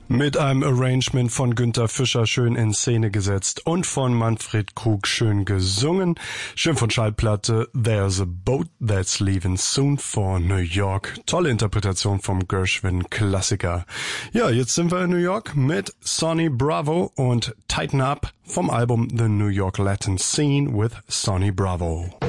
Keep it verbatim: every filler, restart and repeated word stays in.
Mit einem Arrangement von Günther Fischer schön in Szene gesetzt und von Manfred Krug schön gesungen. Schön von Schallplatte There's a Boat That's Leaving Soon for New York. Tolle Interpretation vom Gershwin-Klassiker. Ja, jetzt sind wir in New York mit Sonny Bravo und Tighten Up vom Album The New York Latin Scene with Sonny Bravo.